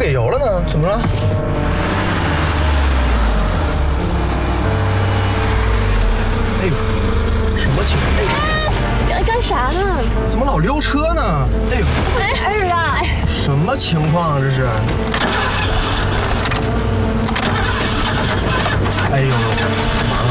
给油了呢？怎么了？哎呦，什么情况？哎， 干啥呢？ 怎么老溜车呢？哎呦， 没事啊！ 什么情况啊？这是？哎呦，完了！